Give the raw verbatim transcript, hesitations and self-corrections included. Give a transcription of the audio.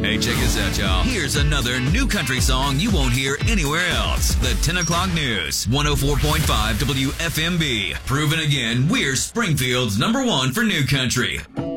Hey, check this out, y'all. Here's another new country song you won't hear anywhere else. The ten o'clock News, one oh four point five W F M B. Proven again, we're Springfield's number one for new country.